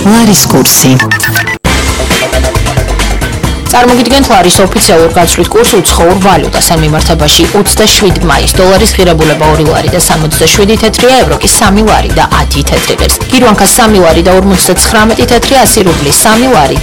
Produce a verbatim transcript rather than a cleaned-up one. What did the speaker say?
ლარის კურსი. წარმოგიდგენთ ლარის ოფიციალურ გაცვლით კურსს უცხოურ ვალუტას ან მიმართებაში ოცდაშვიდი მაის დოლარის ღირებულება ორი ლარი და სამოცდაშვიდი თეთრია, ევრო კი სამი ლარი და ათი თეთრი ღირს. გირვანქა სამი ლარი და ორმოცდათხრამეტი თეთრი, ასი რუბლი სამი ლარი